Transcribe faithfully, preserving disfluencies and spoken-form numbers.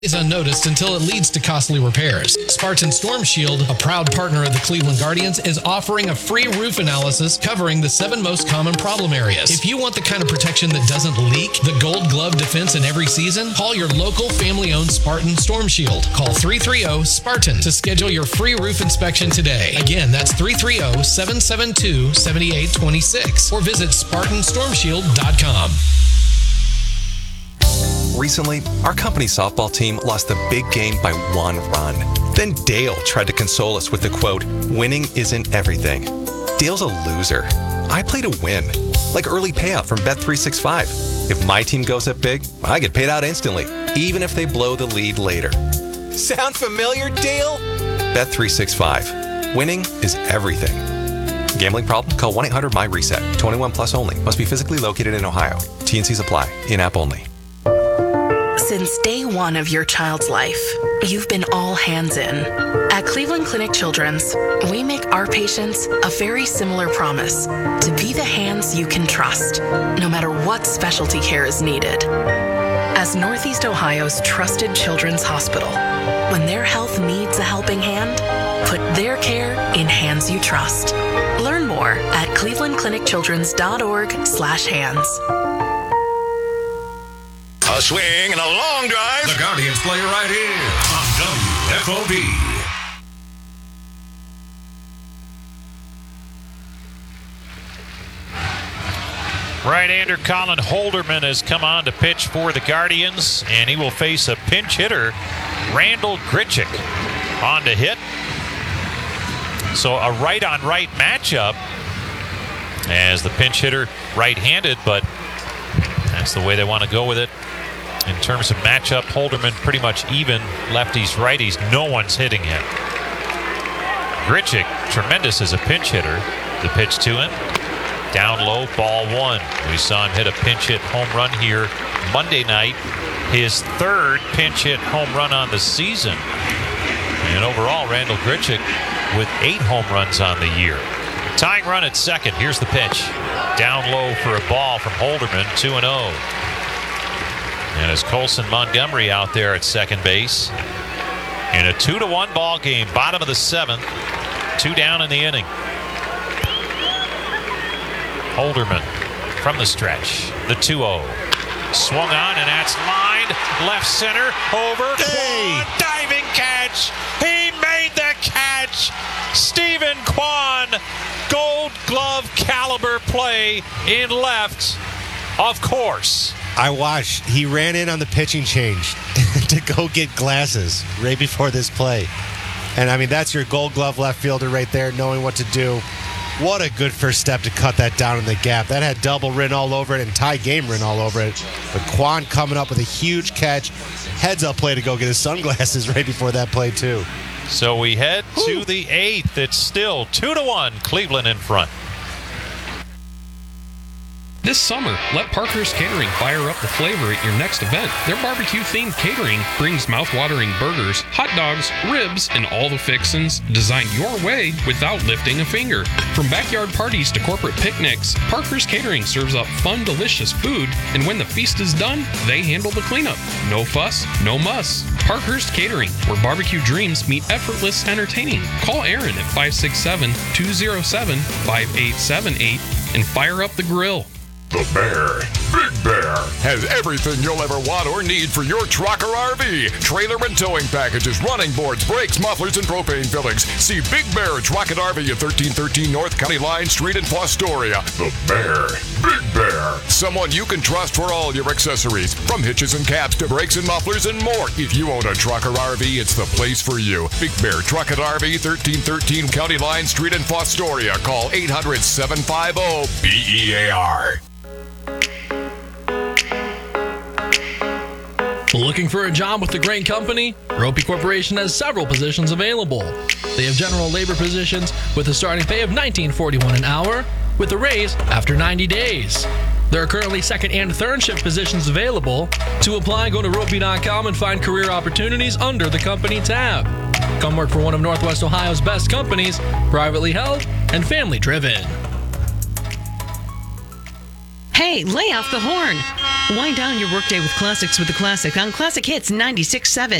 is unnoticed until it leads to costly repairs. Spartan Storm Shield, a proud partner of the Cleveland Guardians, is offering a free roof analysis covering the seven most common problem areas. If you want the kind of protection that doesn't leak, the Gold Glove defense in every season, call your local family-owned Spartan Storm Shield. Call three three zero SPARTAN to schedule your free roof inspection today. Again, that's three three zero, seven seven two, seven eight two six or visit Spartan Storm Shield dot com. Recently, our company softball team lost the big game by one run. Then Dale tried to console us with the quote, "Winning isn't everything." Dale's a loser. I play to win, like early payout from Bet three sixty-five. If my team goes up big, I get paid out instantly, even if they blow the lead later. Sound familiar, Dale? Bet three sixty-five. Winning is everything. Gambling problem? Call one eight hundred M Y reset. twenty-one plus only. Must be physically located in Ohio. T and Cs apply. In-app only. Since day one of your child's life, you've been all hands in. At Cleveland Clinic Children's, we make our patients a very similar promise to be the hands you can trust, no matter what specialty care is needed. As Northeast Ohio's trusted children's hospital, when their health needs a helping hand, put their care in hands you trust. Learn more at cleveland clinic children's dot org slash hands. A swing and a long drive. The Guardians play right here on W F O B. Right-hander Colin Holderman has come on to pitch for the Guardians, and he will face a pinch hitter, Randall Grichuk, on to hit. So a right-on-right matchup as the pinch hitter right-handed, but that's the way they want to go with it. In terms of matchup, Holderman pretty much even, lefties, righties, no one's hitting him. Grichuk, tremendous as a pinch hitter. The pitch to him, down low, ball one. We saw him hit a pinch hit home run here Monday night, his third pinch hit home run on the season. And overall, Randall Grichuk with eight home runs on the year. Tying run at second, here's the pitch. Down low for a ball from Holderman, two and oh. And it's Colson Montgomery out there at second base. In a two to one ball game, bottom of the seventh, two down in the inning. Holderman from the stretch, the two oh. Swung on, and that's lined left center over. Kwan, diving catch. He made the catch. Stephen Kwan, Gold Glove caliber play in left, of course. I watched. He ran in on the pitching change to go get glasses right before this play. And, I mean, that's your Gold Glove left fielder right there, knowing what to do. What a good first step to cut that down in the gap. That had double written all over it and Ty Game written all over it. But Kwan coming up with a huge catch. Heads-up play to go get his sunglasses right before that play, too. So we head to the eighth. It's still two to one, Cleveland in front. This summer, let Parker's Catering fire up the flavor at your next event. Their barbecue-themed catering brings mouth-watering burgers, hot dogs, ribs, and all the fixins designed your way without lifting a finger. From backyard parties to corporate picnics, Parker's Catering serves up fun, delicious food, and when the feast is done, they handle the cleanup. No fuss, no muss. Parker's Catering, where barbecue dreams meet effortless entertaining. Call Aaron at five six seven, two oh seven, five eight seven eight and fire up the grill. The Bear, Big Bear, has everything you'll ever want or need for your truck or R V. Trailer and towing packages, running boards, brakes, mufflers, and propane fillings. See Big Bear Truck and R V at thirteen thirteen North County Line Street in Fostoria. The Bear, Big Bear, someone you can trust for all your accessories, from hitches and caps to brakes and mufflers and more. If you own a truck or R V, it's the place for you. Big Bear Truck and R V, thirteen thirteen County Line Street in Fostoria. Call eight hundred, seven five zero, B E A R. Looking for a job with the great company? Ropey Corporation has several positions available. They have general labor positions with a starting pay of nineteen forty-one an hour with a raise after ninety days. There are currently second and third shift positions available. To apply, go to ropey dot com and find career opportunities under the company tab. Come work for one of Northwest Ohio's best companies, privately held and family driven. Hey, lay off the horn. Wind down your workday with classics with the Classic on Classic Hits ninety-six point seven.